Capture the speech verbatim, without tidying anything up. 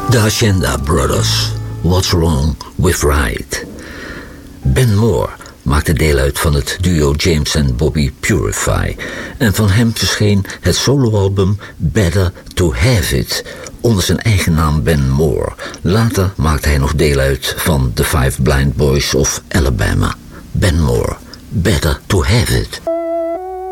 De Hacienda Brothers, What's Wrong with Right. Ben Moore maakte deel uit van het duo James en Bobby Purify. En van hem verscheen het soloalbum Better to Have It onder zijn eigen naam Ben Moore. Later maakte hij nog deel uit van The Five Blind Boys of Alabama. Ben Moore, Better to Have It.